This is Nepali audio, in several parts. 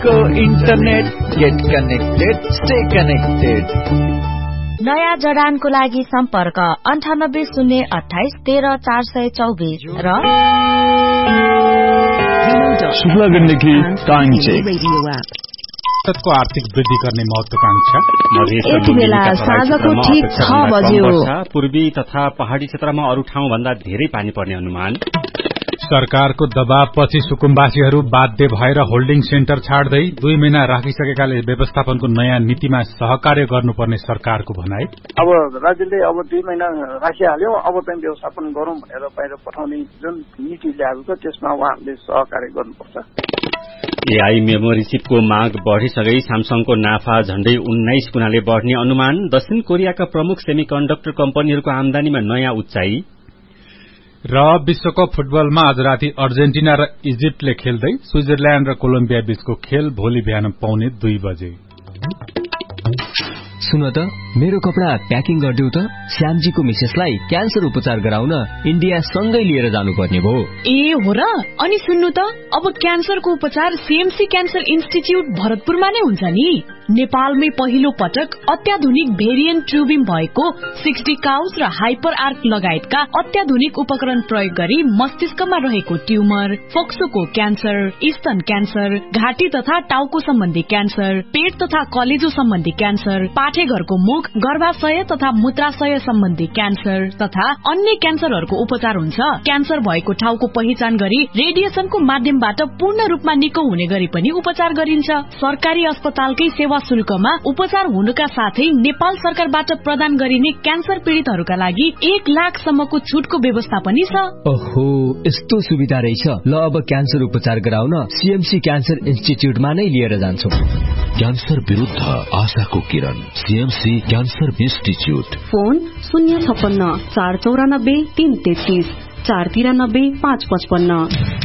को internet get connected stay connected. नयाँ जडानको लागि सम्पर्क 9808130424 र शुक्ला गण्डकी टाइम चेक। भारतको आर्थिक वृद्धि गर्ने महत्वाकांक्षा यति बेला साँझको ठीक 6 बज्यो। पूर्वी तथा पहाड़ी क्षेत्रमा अरू ठाउँ भन्दा धेरै पानी पर्ने अनुमान। सरकारको दबावपछि सुकुम्बासीहरू बाध्य भएर होल्डिङ सेन्टर छाड्दै 2 महिना राखिसकेकाले व्यवस्थापनको नयाँ नीतिमा सहकार्य गर्नुपर्ने सरकारको भनाई। अब राज्यले अब 2 महिना राखिहाल्यो, अब चाहिँ व्यवस्थापन गरौं भनेर बाहिर पठाउने जुन नीति ल्याएको छ त्यसमा उहाँहरूले सहकार्य गर्नुपर्छ। एआई मेमोरी चिपको माग बढ़िसकै स्यामसङको नाफा झण्डै 19 गुणाले बढ़ने अनुमान। दक्षिण कोरियाका प्रमुख सेमिकन्डक्टर कम्पनीहरूको आमदानीमा नयाँ उचाइ। र विश्वकप फुटबलमा आज राति अर्जेन्टिना र इजिप्टले खेल्दै स्विजरल्याण्ड र कोलम्बिया बीचको खेल भोलि बिहान 2:45 बजे। सुन त मेरो कपडा प्याकिङ गरिदेऊ त। श्यामजीको मिसेसलाई क्यान्सर उपचार गराउन इन्डिया सँगै लिएर जानुपर्ने भो। ए हो र? अनि सुन्नु त, अब क्यान्सरको उपचार सीएमसी क्यान्सर इन्स्टिच्युट भरतपुरमा नै हुन्छ नि। नेपालमै पहिलो पटक अत्याधुनिक भेरिएन्ट ट्युबिङ भएको 60 काउस र हाइपर आर्क लगायतका अत्याधुनिक उपकरण प्रयोग गरी मस्तिष्कमा रहेको ट्युमर, फोक्सोको क्यान्सर, स्तन क्यान्सर, घाँटी तथा टाउको सम्बन्धी क्यान्सर, पेट तथा कलेजो सम्बन्धी क्यान्सर, पाठेघरको मुख, गर्भाशय तथा मूत्राशय सम्बन्धी क्यान्सर तथा अन्य क्यान्सरहरूको उपचार हुन्छ। क्यान्सर भएको ठाउँको पहिचान गरी रेडिएसनको माध्यमबाट पूर्ण रूपमा निको हुने गरी पनि उपचार गरिन्छ। सरकारी अस्पतालकै सेवा शुल्कमा उपचार हुनुका साथै नेपाल सरकारबाट प्रदान गरिने क्यान्सर पीड़ितहरूका लागि 1 लाख सम्मको छुटको व्यवस्था पनि छ। ओहो, यस्तो सुविधा रहेछ। ल अब क्यान्सर उपचार गराउन सीएमसी क्यान्सर इन्स्टिच्युटमा नै लिएर जान्छौ। क्यान्सर विरुद्ध आशाको किरण, CMC cancer institute. Phone 056 494 333 493 555।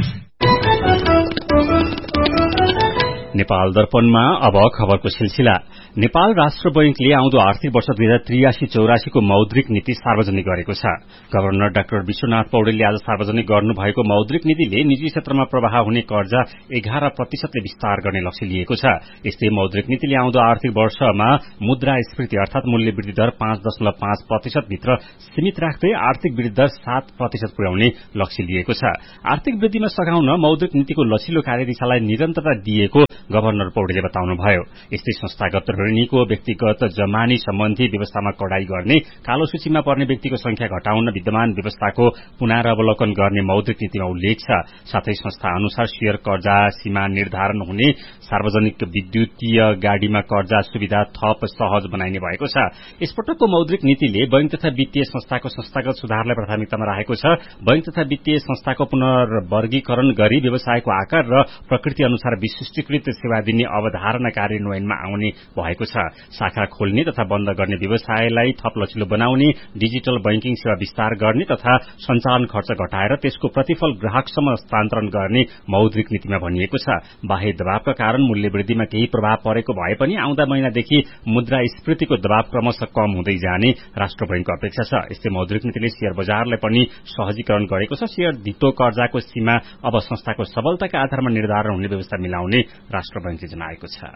Nepal दर्पणमा अब खबरको सिलसिला। नेपाल राष्ट्र बैंकले आउँदो आर्थिक वर्ष 2083-84 को मौद्रिक नीति सार्वजनिक गरेको छ। गभर्नर डाक्टर विश्वनाथ पौडेलले आज सार्वजनिक गर्नुभएको मौद्रिक नीतिले निजी क्षेत्रमा प्रवाह हुने कर्जा 11% विस्तार गर्ने लक्ष्य लिएको छ। यस्तै मौद्रिक नीतिले आउँदो आर्थिक वर्षमा मुद्रास्फीति अर्थात मूल्य वृद्धि दर 5.5% भित्र सीमित राख्दै आर्थिक वृद्धि दर 7% पुर्याउने लक्ष्य लिएको छ। आर्थिक वृद्धिमा सघाउन मौद्रिक नीतिको लचिलो कार्यदिशालाई निरन्तरता दिएको गभर्नर पौडेलले बताउनुभयो। यस्तै संस्थागत ऋणीको व्यक्तिगत जमानी सम्बन्धी व्यवस्थामा कडाई गर्ने, कालो सूचीमा पर्ने व्यक्तिको संख्या घटाउन विद्यमान व्यवस्थाको पुनरावलोकन गर्ने मौद्रिक नीतिमा उल्लेख छ। साथै संस्था अनुसार शेयर कर्जा सीमा निर्धारण हुने, सार्वजनिक विद्युतीय गाड़ीमा कर्जा सुविधा थप सहज बनाइने भएको छ। यसपटकको मौद्रिक नीतिले बैंक तथा वित्तीय संस्थाको संस्थागत सुधारलाई प्राथमिकतामा राखेको छ। बैंक तथा वित्तीय संस्थाको पुनर्वर्गीकरण गरी व्यवसायको आकार र प्रकृति अनुसार विशिष्टीकृत सेवा दिने अवधारणा कार्यान्वयनमा आउने भएको छ। शाखा खोल्ने तथा बन्द गर्ने व्यवसायलाई थप लचिलो बनाउने, डिजिटल बैंकिङ सेवा विस्तार गर्ने तथा सञ्चालन खर्च घटाएर त्यसको प्रतिफल ग्राहकसम्म हस्तान्तरण गर्ने मौद्रिक नीतिमा भनिएको छ। बाह्य दबावका कारण मूल्य वृद्धिमा केही प्रभाव परेको भए पनि आउँदा महिनादेखि मुद्रास्फीतिको दबाव क्रमशः कम हुँदै जाने राष्ट्र बैंकको अपेक्षा छ। यस्तै मौद्रिक नीतिले शेयर बजारलाई पनि सहजीकरण गरेको छ। शेयर धितो कर्जाको सीमा अब संस्थाको सबलताका आधारमा निर्धारण हुने व्यवस्था मिलाउने राष्ट्र बैंकले जनाएको छ।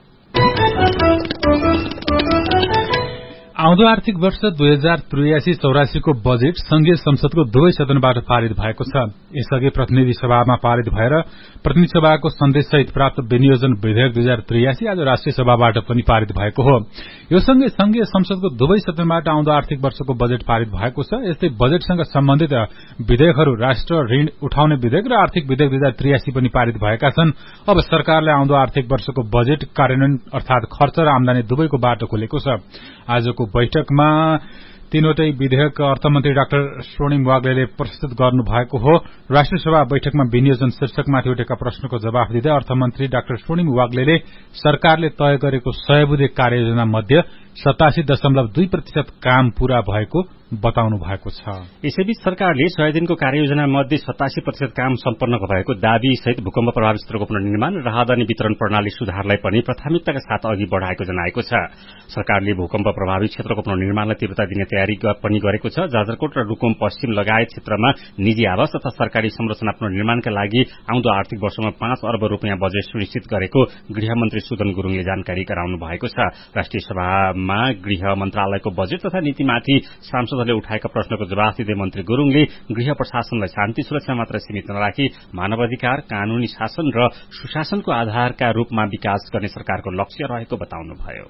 आउँदो आर्थिक वर्ष 2083-84 को बजेट संघीय संसदको दुवै सदनबाट पारित भएको छ। यसअघि प्रतिनिधि सभामा पारित भएर प्रतिनिधि सभाको सन्देशसहित प्राप्त विनियोजन विधेयक 2083 आज राष्ट्रिय सभाबाट पनि पारित भएको हो। यो सँगै संघीय संसदको दुवै सदनबाट आउँदो आर्थिक वर्षको बजेट पारित भएको छ। यस्तै बजेटसँग सम्बन्धित विधेयकहरू राष्ट्र ऋण उठाउने विधेयक र आर्थिक विधेयक 2083 पनि पारित भएका छन्। अब सरकारले आउँदो आर्थिक वर्षको बजेट कार्यान्वयन अर्थात खर्च र आमदानी दुवैको बाटो खोलेको छ। आजको बैठकमा तीनवटै विधेयक अर्थमन्त्री डाक्टर स्वर्णिम वाग्लेले प्रस्तुत गर्नुभएको हो। राष्ट्रिय सभा बैठकमा विनियोजन शीर्षकमाथि उठेका प्रश्नको जवाफ दिँदै अर्थमन्त्री डाक्टर स्वर्णिम वाग्लेले सरकारले तय गरेको 100 बुँदे कार्ययोजना मध्ये 87.2% काम पूरा भएको बताउनु भएको छ। यसैबीच सरकारले 100 दिनको कार्ययोजना मध्ये 87% काम सम्पन्न भएको दावी सहित भूकम्प प्रभावित क्षेत्रको पुनर्निर्माण र राहदानी वितरण प्रणाली सुधारलाई पनि प्राथमिकताका साथ अघि बढ़ाएको जनाएको छ। सरकारले भूकम्प प्रभावित क्षेत्रको पुनर्निर्माणलाई तीव्रता दिने तयारी पनि गरेको छ। जाजरकोट र रुकुम पश्चिम लगायत क्षेत्रमा निजी आवास तथा सरकारी संरचना पुनर्निर्माणका लागि आउँदो आर्थिक वर्षमा 5 अर्ब रुपियाँ बजेट सुनिश्चित गरेको गृहमन्त्री सुदन गुरुङले जानकारी गराउनु भएको छ। राष्ट्रिय सभामा गृह मन्त्रालयको बजेट तथा नीतिमाथि सांसदहरूले उठाएका प्रश्नको जवाफ दिँदै मन्त्री गुरुङले गृह प्रशासनलाई शान्ति सुरक्षा मात्र सीमित नराखी मानवाधिकार, कानूनी शासन र सुशासनको आधारका रूपमा विकास गर्ने सरकारको लक्ष्य रहेको बताउनुभयो।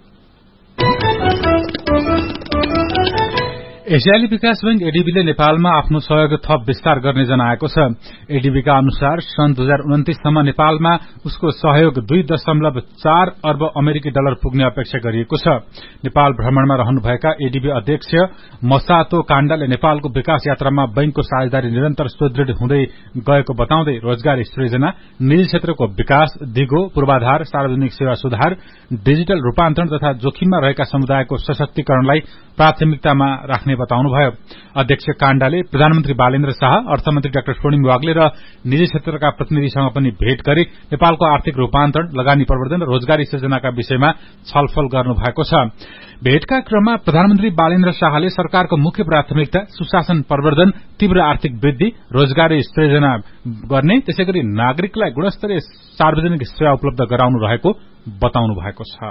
एसियाली विकास बैंक एडीबीले नेपालमा आफ्नो सहयोग थप विस्तार गर्ने जनाएको छ। एडीबीका अनुसार सन् 2029 सम्म नेपालमा उसको सहयोग 2.4 अर्ब अमेरिकी डलर पुग्ने अपेक्षा गरिएको छ। नेपाल भ्रमणमा रहनुभएका एडीबी अध्यक्ष मसातो काण्डाले नेपालको विकास यात्रामा बैंकको साझेदारी निरन्तर सुदृढ हुँदै गएको बताउँदै रोजगारी सृजना, निजी क्षेत्रको विकास, दिगो पूर्वाधार, सार्वजनिक सेवा सुधार, डिजिटल रूपान्तरण तथा जोखिममा रहेका समुदायको सशक्तिकरणलाई प्राथमिकतामा राख्ने बताउनुभयो। अध्यक्ष काण्डाले प्रधानमन्त्री बालेन्द्र शाह, अर्थमन्त्री डाक्टर स्वर्णिम वाग्ले र निजी क्षेत्रका प्रतिनिधिसँग पनि भेट गरी नेपालको आर्थिक रूपान्तरण, लगानी प्रवर्धन र रोजगारी सृजनाका विषयमा छलफल गर्नुभएको छ। भेटका क्रममा प्रधानमन्त्री बालेन्द्र शाहले सरकारको मुख्य प्राथमिकता सुशासन प्रवर्धन, तीव्र आर्थिक वृद्धि, रोजगारी सृजना गर्ने, त्यसैगरी नागरिकलाई गुणस्तरीय सार्वजनिक सेवा उपलब्ध गराउनु रहेको बताउनु भएको छ।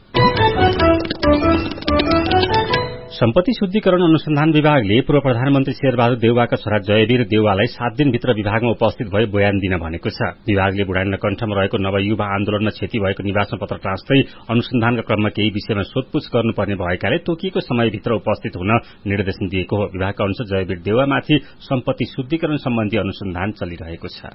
सम्पत्ति शुद्धिकरण अनुसन्धान विभागले पूर्व प्रधानमन्त्री शेरबहादुर देउवाका छोरा जयवीर देउवालाई 7 दिनभित्र विभागमा उपस्थित भई बयान दिन भनेको छ। विभागले बुढानी कण्ठमा रहेको नवयुवा आन्दोलनमा क्षति भएको निवासमा पत्र टाँच्दै अनुसन्धानका क्रममा केही विषयमा सोधपूछ गर्नुपर्ने भएकाले तोकिएको समयभित्र उपस्थित हुन निर्देशन दिएको हो। विभागका अनुसार जयवीर देउवामाथि सम्पत्ति शुद्धिकरण सम्बन्धी अनुसन्धान चलिरहेको छ।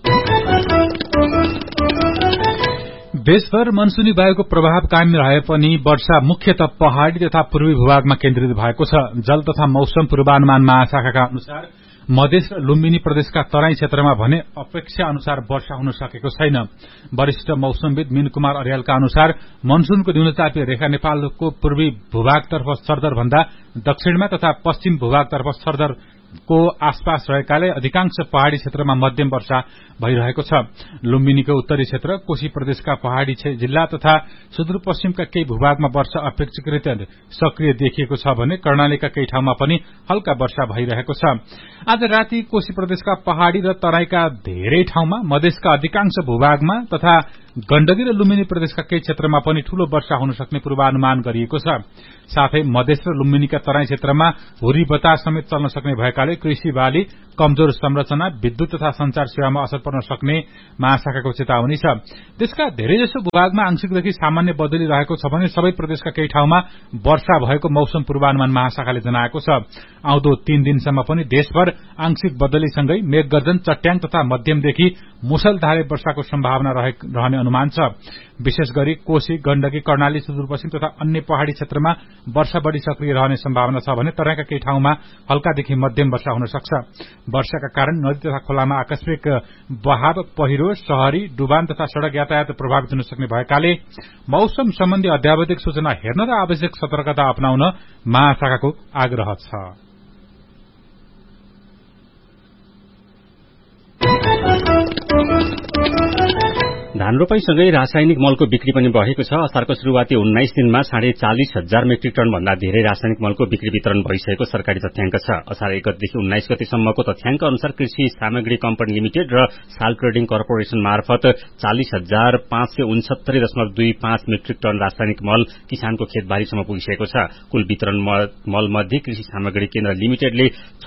देशभर मनसूनी वायुको प्रभाव कायम रहे पनि वर्षा मुख्यतः पहाड़ी तथा पूर्वी भूभागमा केन्द्रित भएको छ। जल तथा मौसम पूर्वानुमान महाशाखाका अनुसार मधेस र लुम्बिनी प्रदेशका तराई क्षेत्रमा भने अपेक्षा अनुसार वर्षा हुन सकेको छैन। वरिष्ठ मौसमविद मीन कुमार अर्यालका अनुसार मनसूनको न्यूनतापीय रेखा नेपालको पूर्वी भूभागतर्फ सरदर भन्दा दक्षिणमा तथा पश्चिम भूभागतर्फ सरदर को आसपास रहेकाले अधिकांश पहाड़ी क्षेत्रमा मध्यम वर्षा भइरहेको छ। लुम्बिनीको उत्तरी क्षेत्र, कोशी प्रदेशका पहाड़ी जिल्ला तथा सुदूरपश्चिमका केही भूभागमा वर्षा अपेक्षाकृत सक्रिय देखिएको छ भने कर्णालीका केही ठाउँमा पनि हल्का वर्षा भइरहेको छ। आज राति कोशी प्रदेशका पहाड़ी र तराईका धेरै ठाउँमा, मधेसका अधिकांश भूभागमा तथा गण्डकी र लुम्बिनी प्रदेशका केही क्षेत्रमा पनि ठूलो वर्षा हुन सक्ने पूर्वानुमान गरिएको छ। साथै मधेस र लुम्बिनीका तराई क्षेत्रमा हुरी बतास समेत चल्न सक्ने भएकाले कृषि बाली, कमजोर संरचना, विद्युत तथा संचार सेवामा असर पर्न सक्ने महाशाखाको चेतावनी छ। देशका धेरैजसो भूभागमा आंशिकदेखि सामान्य बदली रहेको छ भने सबै प्रदेशका केही ठाउँमा वर्षा भएको मौसम पूर्वानुमान महाशाखाले जनाएको छ। आउँदो 3 दिनसम्म पनि देशभर आंशिक बदलीसँगै मेघगर्जन, चट्याङ तथा मध्यमदेखि मुसलधारे वर्षाको सम्भावना रहने अनुमान छ। विशेष गरी कोशी, गण्डकी, कर्णाली, सुदूरपश्चिम तथा अन्य पहाड़ी क्षेत्रमा वर्षा बढ़ी सक्रिय रहने सम्भावना छ भने तराईका केही ठाउँमा हल्कादेखि मध्यम वर्षा हुन सक्छ। वर्षाका कारण नदी तथा खोलामा आकस्मिक बहाव, पहिरो, शहरी, डुबान तथा सड़क यातायात प्रभावित हुन सक्ने भएकाले मौसम सम्बन्धी अध्यावधिक सूचना हेर्न र आवश्यक सतर्कता अपनाउन महाशाखाको आग्रह छ। धान रोपाईसँगै रासायनिक मलको बिक्री पनि बढ़ेको छ। असारको शुरूआती 19 दिनमा 40,500 मेट्रिक टन भन्दा धेरै रासायनिक मलको बिक्री वितरण भइसकेको सरकारी तथ्याङ्क छ। असार 1 गतेदेखि 19 गतेसम्मको तथ्याङ्क अनुसार कृषि सामग्री कम्पनी लिमिटेड र साल ट्रेडिङ कर्पोरेशन मार्फत 40,569.25 मेट्रिक टन रासायनिक मल किसानको खेतबारीसम्म पुगिसकेको छ। कुल वितरण मल मध्ये कृषि सामग्री केन्द्र लिमिटेडले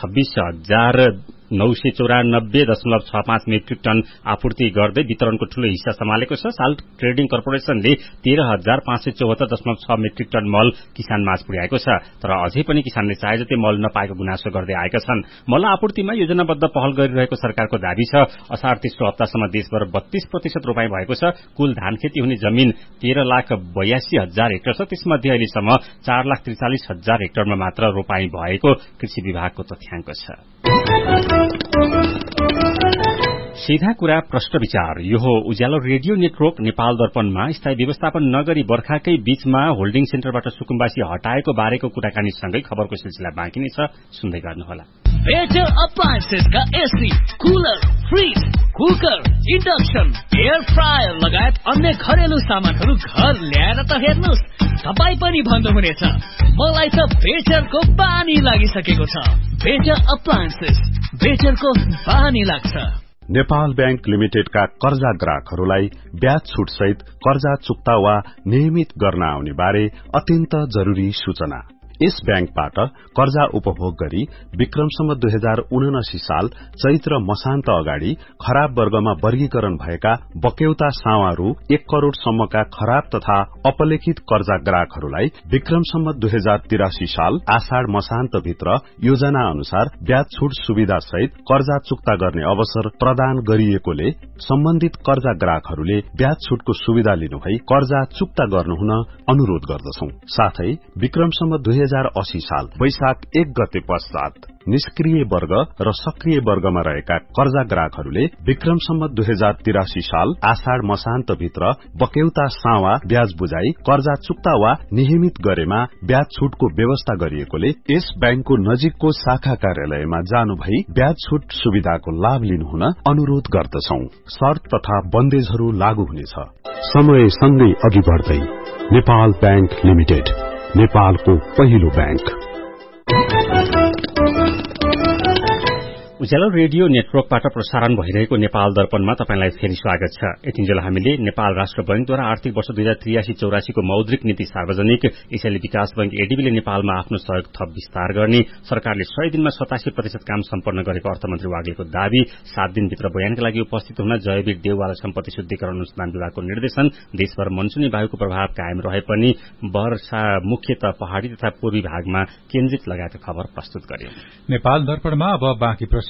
26,994.65 मेट्रिक टन आपूर्ति गर्दै वितरणको ठूलो हिस्सा सम्हालेको छ। साल ट्रेडिङ कर्पोरेशनले 13,574.6 मेट्रिक टन मल किसान माझ पुर्याएको छ। तर अझै पनि किसानले चाहे जति मल नपाएको गुनासो गर्दै आएका छन्। मल आपूर्तिमा योजनाबद्ध पहल गरिरहेको सरकारको दाबी छ। असार तेस्रो हप्तासम्म देशभर 32% रोपाई भएको छ। कुल धान खेती हुने जमीन 13,82,000 हेक्टर छ। त्यसमध्ये अहिलेसम्म 4,43,000 हेक्टरमा मात्र रोपाई भएको कृषि विभागको तथ्याङ्क छ। सीधा कुरा प्रश्न विचार। यो हो उज्यालो रेडियो नेटवर्क नेपाल दर्पणमा स्थायी व्यवस्थापन नगरी बर्खाकै बीचमा होल्डिङ सेन्टरबाट सुकुम्बासी हटाएको बारेको कुराकानीसँगै खबरको सिलसिला बाँकी नै छ, सुन्दै गर्नुहोला। Better अप्लायन्सेसका AC, cooler, fridge, cooker, induction, air fryer लगायत अन्य घरेलु सामानहरू घर ल्याएर त हेर्नुहोस्, तपाईँ पनि भन्नुहुनेछ मलाई त बेटरको बानी लागिसकेको छ। बेटर अप्लायन्सेस, बेटरको बानी लाग्छ। नेपाल बैंक लिमिटेडका कर्जा ग्राहकहरूलाई ब्याज छुट सहित कर्जा चुक्ता वा नियमित गर्न आउने बारे अत्यन्त जरूरी सूचना। यस बैंकबाट कर्जा उपभोग गरी विक्रमसम्म 2079 साल चैत्र मसान्त अगाडि खराब वर्गमा वर्गीकरण भएका बक्यौता सावा रु 1 करोड़ सम्मका खराब तथा अपलेखित कर्जा ग्राहकहरूलाई विक्रमसम्म 2083 साल आषाढ़ मसान्त भित्र योजना अनुसार ब्याज छुट सुविधा सहित कर्जा चुक्ता गर्ने अवसर प्रदान गरिएकोले सम्बन्धित कर्जा ग्राहकहरूले ब्याज छुटको सुविधा लिनुभई कर्जा चुक्ता गर्नुहुन अनुरोध गर्दछौं। साथै विक्रमसम्म 2080 साल वैशाख 1 गते पश्चात निष्क्रिय वर्ग र सक्रिय वर्गमा रहेका कर्जा ग्राहकहरूले विक्रमसम्म 2083 साल आषाढ़ मसान्त भित्र बक्यौता सावा ब्याज बुझाई कर्जा चुक्ता वा नियमित गरेमा ब्याज छुटको व्यवस्था गरिएकोले यस बैंकको नजिकको शाखा कार्यालयमा जानु भई ब्याज छुट सुविधाको लाभ लिनुहुन अनुरोध गर्दछौं। शर्त तथा बन्देजहरू लागू हुनेछ। समय सँगै अघि बढ्दै नेपाल बैंक लिमिटेड, नेपालको पहिलो बैंक। उज्यालो रेडियो नेटवर्कबाट प्रसारण भइरहेको नेपाल दर्पणमा तपाईंलाई फेरि स्वागत छ। यतिन्जेल हामीले नेपाल राष्ट्र बैंकद्वारा आर्थिक वर्ष 2083-84 को मौद्रिक नीति सार्वजनिक, यसैले विकास बैंक एडीबीले नेपालमा आफ्नो सहयोग थप विस्तार गर्ने, सरकारले 100 दिनमा 87% काम सम्पन्न गरेको अर्थमन्त्री वाग्लेको दावी, 7 दिनभित्र बयानका लागि उपस्थित हुन जयवीर देउवाला सम्पत्ति शुद्धिकरण अनुसन्धान विभागको निर्देशन, देशभर मनसुनी वायुको प्रभाव कायम रहे पनि वर्षा मुख्यतः पहाड़ी तथा पूर्वी भागमा केन्द्रित लगायतका खबर प्रस्तुत गर्यो। नेपाल दर्पणमा अब बाँकी प्रसंग।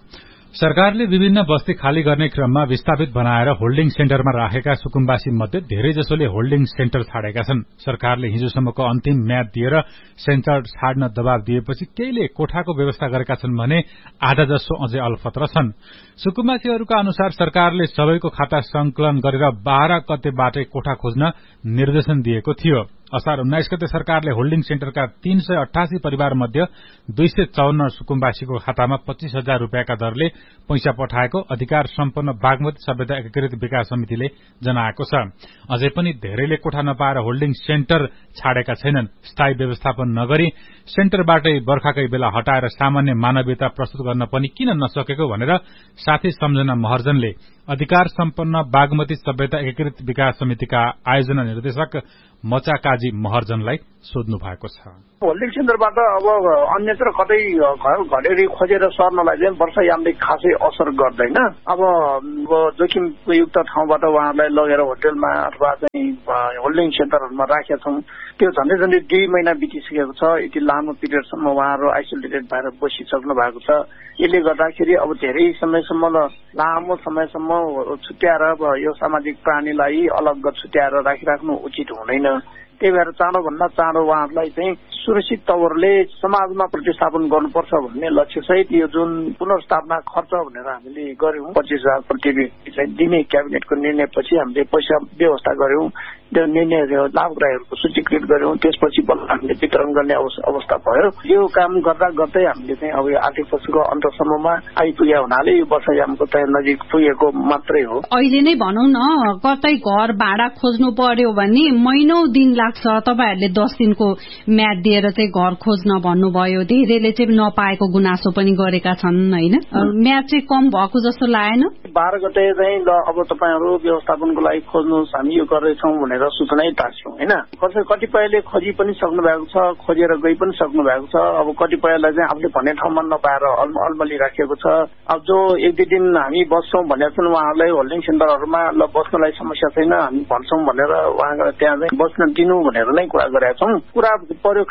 सरकारले विभिन्न बस्ती खाली गर्ने क्रममा विस्थापित बनाएर होल्डिङ सेन्टरमा राखेका सुकुम्बासी मध्ये धेरैजसोले होल्डिङ सेन्टर छाडेका छन्। सरकारले हिजोसम्मको अन्तिम म्याद दिएर सेन्टर छाड्न दबाव दिएपछि केहीले कोठाको व्यवस्था गरेका छन् भने आधा जसो अझै अल्पत्र छन्। सुकुम्बासीहरूका अनुसार सरकारले सबैको खाता संकलन गरेर 12 गतेबाटै कोठा खोज्न निर्देशन दिएको थियो। असार 19 गते सरकारले होल्डिङ सेन्टरका 388 परिवार मध्ये 254 सुकुम्बासीको खातामा 25,000 रूपियाँका दरले पैसा पठाएको अधिकार सम्पन्न बागमती सभ्यता एकीकृत विकास समितिले जनाएको छ। अझै पनि धेरैले कोठा नपाएर होल्डिङ सेन्टर छाडेका छैनन्। स्थायी व्यवस्थापन नगरी सेन्टरबाटै बर्खाकै बेला हटाएर सामान्य मानवीयता प्रस्तुत गर्न पनि किन नसकेको भनेर साथी सम्झना महर्जनले अधिकार सम्पन्न बागमती सभ्यता एकीकृत विकास समितिका आयोजना निर्देशक मचा काजी महर्जनलाई सोध्नु भएको छ। होल्डिङ सेन्टरबाट अब अन्यत्र कतै घरेरी खोजेर सर्नलाई चाहिँ वर्षायामले खासै असर गर्दैन। अब जोखिमयुक्त ठाउँबाट उहाँहरूलाई लगेर होटेलमा अथवा चाहिँ होल्डिङ सेन्टरहरूमा राखेका छौं। त्यो झन्डै 2 महिना बितिसकेको छ। यति लामो पिरियडसम्म उहाँहरू आइसोलेटेड भएर बसिसक्नु भएको छ। यसले गर्दाखेरि अब धेरै समयसम्म लामो समयसम्म छुट्याएर यो सामाजिक प्राणीलाई अलग छुट्याएर राखिराख्नु उचित हुँदैन। त्यही भएर चाँडोभन्दा चाँडो उहाँहरूलाई चाहिँ सुरक्षित तवरले समाजमा प्रतिस्थापन गर्नुपर्छ भन्ने लक्ष्य सहित यो जुन पुनर्स्थापना खर्च भनेर हामीले गर्यौं 25,000 प्रति व्यक्ति चाहिँ दिने क्याबिनेटको निर्णयपछि हामीले पैसा व्यवस्था गर्यौं। त्यो निर्णय लाभग्राहीहरूको सूचीकृत गर्यौं। त्यसपछि बल्ल हामीले वितरण गर्ने अवस्था भयो। यो काम गर्दा गर्दै हामीले चाहिँ अब आर्थिक वर्षको अन्तसम्ममा आइपुगे हुनाले यो वर्षायामको चाहिँ नजिक पुगेको मात्रै हो। अहिले नै भनौं न कतै घर भाडा खोज्नु पर्यो भने महिनौ दिन लाग्छ। तपाईहरुले 10 दिनको म्याद दिएर चाहिँ घर खोज्न भन्नुभयो। धेरैले चाहिँ नपाएको गुनासो पनि गरेका छन् हैन। म्याद चाहिँ कम भएको जस्तो लागेन। 12 गते चाहिँ अब तपाईहरु व्यवस्थापनको लागि खोज्नुस् हामी यो गर्दैछौं भनेर सूचना टास्यौं हैन। कतिपयले खोजी पनि सक्नु भएको छ, खोजेर गई पनि सक्नु भएको छ। अब कतिपयलाई चाहिँ आफूले भन्ने ठाउँमा नपाएर अलमली राखिएको छ। अब जो 1-2 दिन हामी बस्छौं भनेर पनि उहाँहरूलाई होल्डिङ सेन्टरहरुमा ल बस्नलाई समस्या छैन हामी भन्छौं भनेर उहाँलाई त्यहाँ चाहिँ बस्न दिनु भनेर नै कुरा गरेका छौं। कुरा पर्यो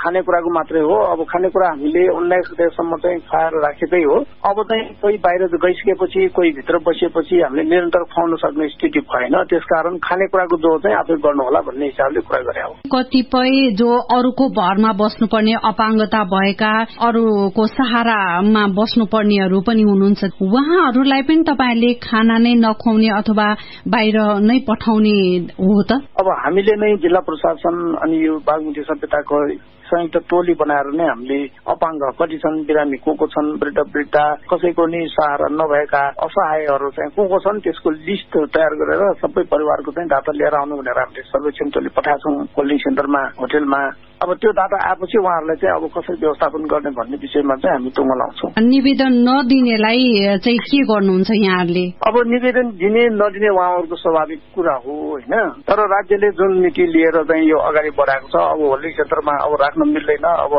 खानेकुराको मात्रै हो। अब खानेकुरा हामीले 19 गतेसम्म चाहिँ खुवाएर राखेकै हो। अब चाहिँ कोही बाहिर गइसकेपछि कोही भित्र बसेपछि हामीले निरन्तर खुवाउन सक्ने स्थिति भएन। त्यसकारण खानेकुराको जो चाहिँ आफै गर्नु होला भन्ने हिसाबले कुरा गरे हो। कतिपय जो अरूको भरमा बस्नुपर्ने अपाङ्गता भएका अरूको सहारामा बस्नुपर्नेहरू पनि हुनुहुन्छ, उहाँहरूलाई पनि तपाईँले खाना नै नखुवाउने अथवा बाहिर नै पठाउने हो त? अब हामीले नै जिल्ला प्रशासन अनि यो बागमती सभ्यताको संयुक्त टोली बनाएर नै हामीले अपाङ्ग कति छन्, बिरामी को छन्, वृद्ध कसैको नि सहारा नभएका असहायहरू चाहिँ को छन् त्यसको लिस्ट तयार गरेर सबै परिवारको चाहिँ डाटा लिएर आउनु भनेर हामीले सर्वेक्षण टोली पठाएछौँ होल्डिङ सेन्टरमा, होटेलमा। अब त्यो डाटा आएपछि उहाँहरूलाई चाहिँ अब कसरी व्यवस्थापन गर्ने भन्ने विषयमा चाहिँ हामी टुङ्गो लाउँछौँ। निवेदन नदिनेलाई चाहिँ के गर्नुहुन्छ यहाँहरूले? अब निवेदन दिने नदिने उहाँहरूको स्वाभाविक कुरा हो होइन, तर राज्यले जुन नीति लिएर चाहिँ यो अगाडि बढाएको छ, अब होल्डिङ सेन्टरमा अब राख्न मिल्दैन, अब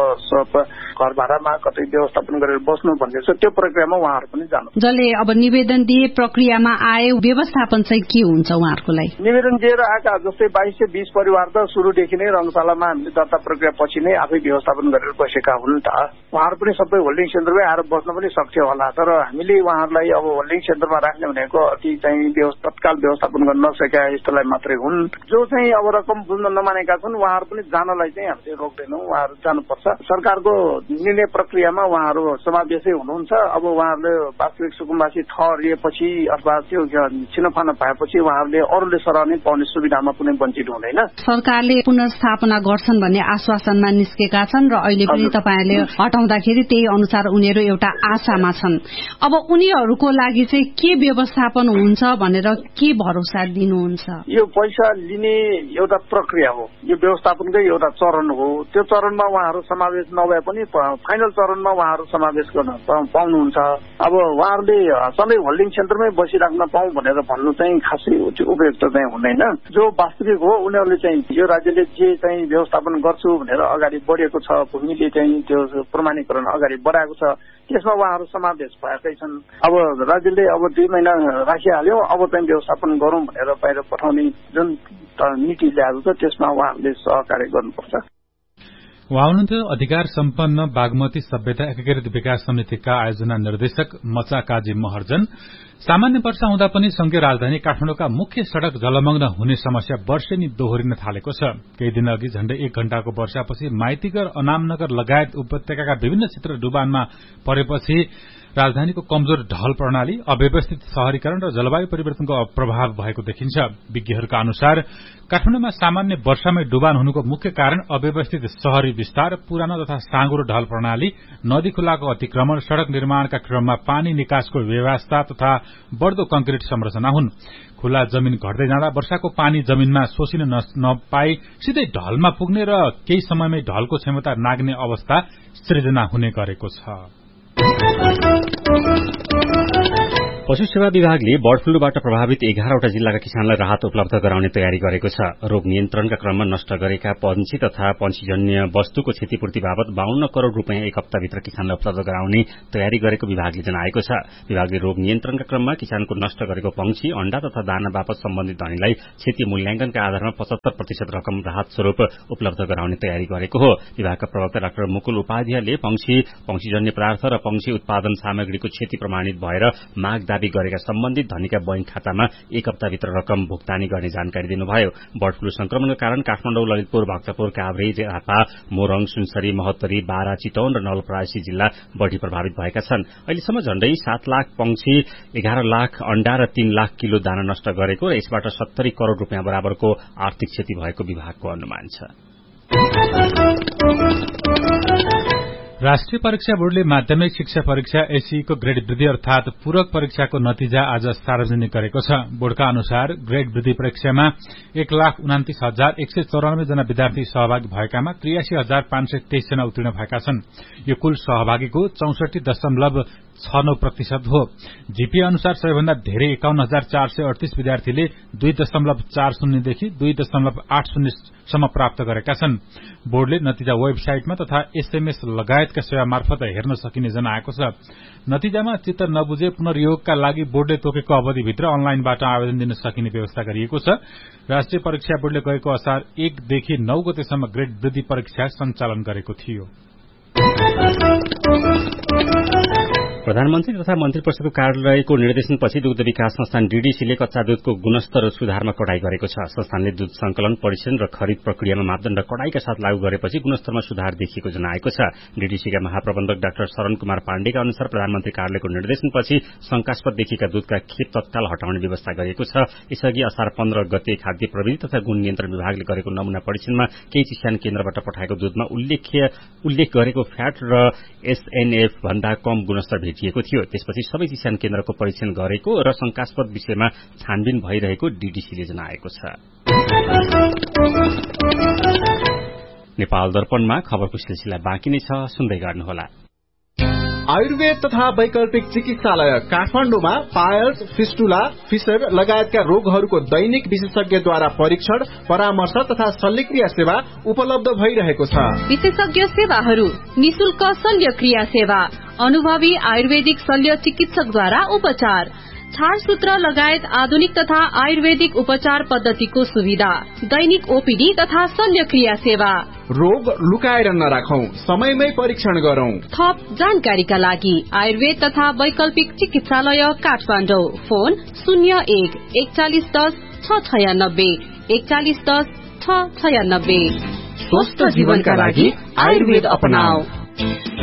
घर भाडामा कतै व्यवस्थापन गरेर बस्नु भन्ने छ, त्यो प्रक्रियामा उहाँहरू पनि जानु। जसले अब निवेदन दिए प्रक्रियामा आए व्यवस्थापन चाहिँ के हुन्छ उहाँहरूको लागि? निवेदन दिएर आएका जस्तै 2220 परिवार त सुरुदेखि नै रङशालामा हामीले दर्ता प्रक्रिया पछि नै आफै व्यवस्थापन गरेर बसेका हुन् त। उहाँहरू पनि सबै होल्डिङ सेन्टरमै आएर बस्न पनि सक्थ्यो होला, तर हामीले उहाँहरूलाई अब होल्डिङ सेन्टरमा राख्ने भनेको अति चाहिँ तत्काल व्यवस्थापन गर्न नसकेका यस्तोलाई मात्रै हुन्। जो चाहिँ अब रकम बुझ्न नमानेका छन् उहाँहरू पनि जानलाई चाहिँ हामीले रोक्दैनौँ, उहाँहरू जानुपर्छ। सरकारको निर्णय प्रक्रियामा उहाँहरू समावेशै हुनुहुन्छ। अब उहाँहरूले वास्तविक सुकुम्बासी ठहरिएपछि अथवा त्यो छिनोफानो भएपछि उहाँहरूले अरूले सरह नै पाउने सुविधामा कुनै वञ्चित हुँदैन। सरकारले पुनर्स्थापना गर्छन् भन्ने आश्वासनमा निस्केका छन् र अहिले पनि तपाईँले हटाउँदाखेरि त्यही अनुसार उनीहरू एउटा आशामा छन्। अब उनीहरूको लागि चाहिँ के व्यवस्थापन हुन्छ भनेर के भरोसा दिनुहुन्छ? यो पैसा लिने एउटा प्रक्रिया हो, यो व्यवस्थापनकै एउटा चरण हो। त्यो चरणमा उहाँहरू समावेश नभए पनि फाइनल चरणमा उहाँहरू समावेश गर्न पाउनुहुन्छ। अब उहाँहरूले सधैँ होल्डिङ सेन्टरमै बसिराख्न पाउँ भनेर भन्नु चाहिँ खासै उपयुक्त चाहिँ हुँदैन। जो वास्तविक हो उनीहरूले चाहिँ यो राज्यले जे चाहिँ व्यवस्थापन गर्छु भनेर अगाडि बढेको छ, भूमिले चाहिँ त्यो प्रमाणीकरण अगाडि बढाएको छ, त्यसमा उहाँहरू समावेश भएकै छन्। अब राज्यले अब 2 महिना राखिहाल्यो, अब चाहिँ व्यवस्थापन गरौँ भनेर बाहिर पठाउने जुन नीति ल्याएको छ त्यसमा उहाँहरूले सहकार्य गर्नुपर्छ। उहाँ हुनुहुन्थ्यो अधिकार सम्पन्न बागमती सभ्यता एकीकृत विकास समितिका आयोजना निर्देशक मचा काजी महर्जन। सामान्य वर्षा हुँदा पनि संघीय राजधानी काठमाडौँका मुख्य सड़क जलमग्न हुने समस्या वर्षेनी दोहोरिन थालेको छ। केही दिन अघि झण्डै 1 घण्टाको वर्षापछि माइतीगर, अनामनगर लगायत उपत्यकाका विभिन्न क्षेत्र डुबानमा परेपछि राजधानीको कमजोर ढल प्रणाली, अव्यवस्थित शहरीकरण र जलवायु परिवर्तनको प्रभाव भएको देखिन्छ। विज्ञहरूका अनुसार काठमाडौँमा सामान्य वर्षामै डुबान हुनुको मुख्य कारण अव्यवस्थित शहरी विस्तार, पुरानो तथा साँगुरो ढल प्रणाली, नदी खुलाको अतिक्रमण, सड़क निर्माणका क्रममा पानी निकासको व्यवस्था तथा बढ़दो कंक्रिट संरचना हुन्। खुला जमिन घट्दै जाँदा वर्षाको पानी जमिनमा सोसिन नपाई सिधै ढलमा पुग्ने र केही समयमै ढलको क्षमता नाग्ने अवस्था सृजना हुने गरेको छ। पशु सेवा विभागले बर्ड फ्लूबाट प्रभावित 11वटा जिल्लाका किसानलाई राहत उपलब्ध गराउने तयारी गरेको छ। रोग नियन्त्रणका क्रममा नष्ट गरेका पंक्षी तथा पंक्षीजन्य वस्तुको क्षतिपूर्ति बाबत 52 करोड़ रूपियाँ एक हप्ताभित्र किसानलाई उपलब्ध गराउने तयारी गरेको विभागले जनाएको छ। विभागले रोग नियन्त्रणका क्रममा किसानको नष्ट गरेको पंक्षी, अंडा तथा दाना बापत सम्बन्धित धनीलाई क्षति मूल्याङ्कनका आधारमा 75% रकम राहत स्वरूप उपलब्ध गराउने तयारी गरेको हो। विभागका प्रवक्ता डाक्टर मुकुल उपाध्यायले पंक्षीजन्य पदार्थ र पंक्षी उत्पादन सामग्रीको क्षति प्रमाणित भएर माग दावी गरेका सम्बन्धित धनीका बैंक खातामा 1 हप्ताभित्र रकम भुक्तानी गर्ने जानकारी दिनुभयो। बर्ड फ्लू संक्रमणका कारण काठमाडौँ, ललितपुर, भक्तपुर, काभ्रे, झापा, मोरङ, सुनसरी, महोत्तरी, बारा, चितवन र नवलपरासी जिल्ला बढ़ी प्रभावित भएका छन्। अहिलेसम्म झण्डै 7 लाख पंक्षी, 11 लाख अंडा र 3 लाख किलो दाना नष्ट गरेको र यसबाट 70 करोड़ रूपियाँ बराबरको आर्थिक क्षति भएको विभागको अनुमान छ। राष्ट्रिय परीक्षा बोर्डले माध्यमिक शिक्षा परीक्षा एसईको ग्रेड वृद्धि अर्थात पूरक परीक्षाको नतिजा आज सार्वजनिक गरेको छ। बोर्डका अनुसार ग्रेड वृद्धि परीक्षामा 1,29,194 जना विद्यार्थी सहभागी भएकामा 83,523 जना उत्तीर्ण भएका छन्। यो कुल सहभागीको 64.33% 0.69% हो। जीपीए अनुसार सबैभन्दा धेरै 51,438 विद्यार्थीले 2.40 देखि 2.80 सम्म प्राप्त गरेका छन्। बोर्डले नतिजा वेबसाइटमा तथा एसएमएस लगायतका सेवा मार्फत हेर्न सकिने जनाएको छ। नतिजामा चित्त नबुझे पुनर्योगका लागि बोर्डले तोकेको अवधिभित्र अनलाइनबाट आवेदन दिन सकिने व्यवस्था गरिएको छ। राष्ट्रिय परीक्षा बोर्डले गएको असार 1 देखि 9 गतेसम्म ग्रेड वृद्धि परीक्षा सञ्चालन गरेको थियो। प्रधानमन्त्री तथा मन्त्री परिषदको कार्यालयको निर्देशनपछि दुग्ध विकास संस्थान डीडीसीले कच्चा दूधको गुणस्तर सुधारमा कडाई गरेको छ। संस्थानले दूध संकलन, परिक्षण र खरिद प्रक्रियामा मापदण्ड कडाईका साथ लागू गरेपछि गुणस्तरमा सुधार देखिएको जनाएको छ। डीडीसीका महाप्रबन्धक डाक्टर शरण कुमार पाण्डेका अनुसार प्रधानमन्त्री कार्यालयको निर्देशनपछि शंकास्पद देखिएका दूधका खेप तत्काल हटाउने व्यवस्था गरिएको छ। यसअघि असार 15 गते खाद्य प्रविधि तथा गुण नियन्त्रण विभागले गरेको नमूना परीक्षणमा केही चिस्यान केन्द्रबाट पठाएको दूधमा उल्लेख गरेको फ्याट र एसएनएफ भन्दा कम गुणस्तर भेटिएको थियो। त्यसपछि सबै चिस्यान केन्द्रको परीक्षण गरेको र शंकास्पद विषयमा छानबिन भइरहेको डीडीसीले जनाएको छ। नेपाल दर्पणमा खबरको सिलसिला बाँकी नै छ, सुन्दै गर्नुहोला। आयुर्वेद तथा वैकल्पिक चिकित्सालय काठमाडौँमा पायल्स, फिस्टुला, फिसर लगायतका रोगहरूको दैनिक विशेषज्ञद्वारा परीक्षण, परामर्श तथा शल्यक्रिया सेवा उपलब्ध भइरहेको छ। विशेषज्ञ सेवाहरू: निशुल्क शल्यक्रिया सेवा, अनुभवी आयुर्वेदिक शल्य चिकित्सकद्वारा उपचार, छाडसूत्र लगायत आधुनिक तथा आयुर्वेदिक उपचार पद्धतिको सुविधा, दैनिक ओपीडी तथा शल्यक्रिया सेवा। रोग लुकाएर नराखौं, समयमै परीक्षण गरौं। थप जानकारीका लागि आयुर्वेद तथा वैकल्पिक चिकित्सालय काठमाडौँ, फोन 01 4110 696 4110 696। स्वस्थ जीवनका लागि आयुर्वेद अपनाऊ।